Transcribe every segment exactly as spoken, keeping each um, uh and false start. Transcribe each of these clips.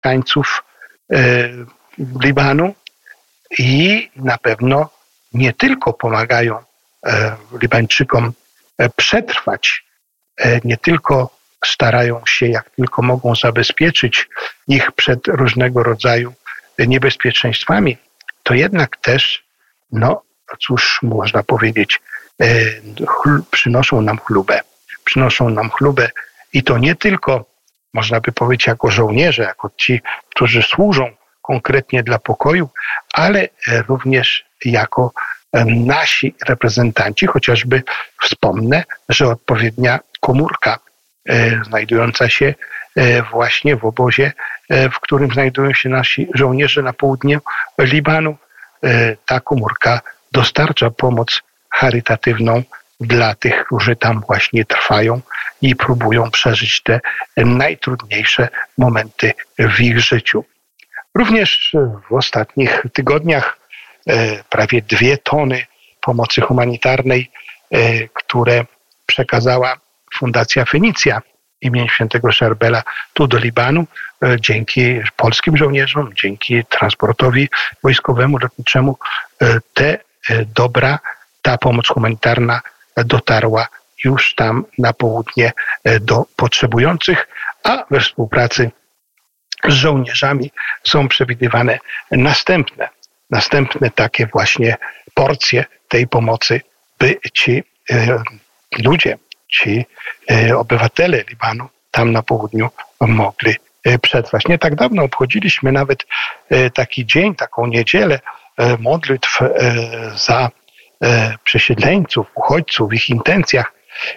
mieszkańców Libanu i na pewno nie tylko pomagają Libańczykom przetrwać, nie tylko starają się jak tylko mogą zabezpieczyć ich przed różnego rodzaju niebezpieczeństwami, to jednak też, no cóż można powiedzieć, przynoszą nam chlubę. Przynoszą nam chlubę i to nie tylko, można by powiedzieć, jako żołnierze, jako ci, którzy służą konkretnie dla pokoju, ale również jako nasi reprezentanci, chociażby wspomnę, że odpowiednia komórka znajdująca się właśnie w obozie, w którym znajdują się nasi żołnierze na południu Libanu, ta komórka dostarcza pomoc charytatywną dla tych, którzy tam właśnie trwają i próbują przeżyć te najtrudniejsze momenty w ich życiu. Również w ostatnich tygodniach prawie dwie tony pomocy humanitarnej, które przekazała Fundacja Fenicja imienia świętego Szarbela tu do Libanu, dzięki polskim żołnierzom, dzięki transportowi wojskowemu, lotniczemu, te dobra, ta pomoc humanitarna dotarła już tam na południe do potrzebujących, a we współpracy z żołnierzami są przewidywane następne, następne takie właśnie porcje tej pomocy, by ci e, ludzie, ci e, obywatele Libanu tam na południu mogli e, przetrwać. Nie tak dawno obchodziliśmy nawet e, taki dzień, taką niedzielę e, modlitw e, za e, przesiedleńców, uchodźców, w ich intencjach.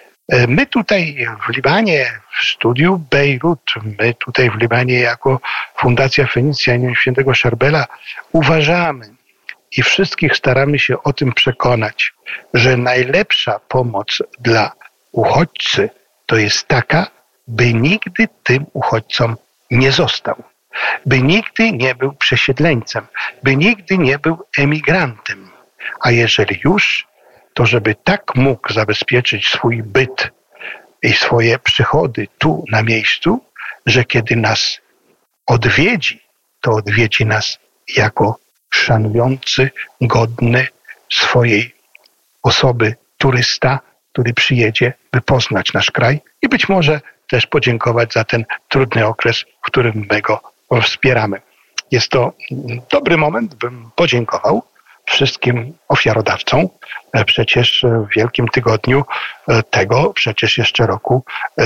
My tutaj w Libanie, w studiu Bejrut, my tutaj w Libanie jako Fundacja Fenicja imienia świętego Szarbela uważamy i wszystkich staramy się o tym przekonać, że najlepsza pomoc dla uchodźcy to jest taka, by nigdy tym uchodźcom nie został, by nigdy nie był przesiedleńcem, by nigdy nie był emigrantem, a jeżeli już, to żeby tak mógł zabezpieczyć swój byt i swoje przychody tu na miejscu, że kiedy nas odwiedzi, to odwiedzi nas jako szanujący, godny swojej osoby turysta, który przyjedzie, by poznać nasz kraj i być może też podziękować za ten trudny okres, w którym my go wspieramy. Jest to dobry moment, bym podziękował wszystkim ofiarodawcom. Przecież w Wielkim Tygodniu tego przecież jeszcze roku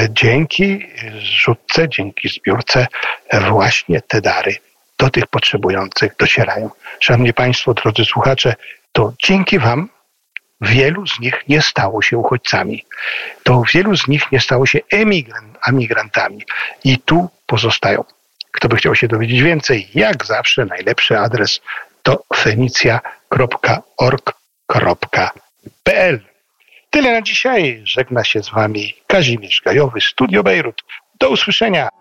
dzięki zrzutce, dzięki zbiórce właśnie te dary do tych potrzebujących docierają. Szanowni Państwo, drodzy słuchacze, to dzięki Wam wielu z nich nie stało się uchodźcami. To wielu z nich nie stało się emigrant, emigrantami i tu pozostają. Kto by chciał się dowiedzieć więcej, jak zawsze najlepszy adres to fenicja kropka org kropka p l. Tyle na dzisiaj. Żegna się z Wami Kazimierz Gajowy, Studio Bejrut. Do usłyszenia.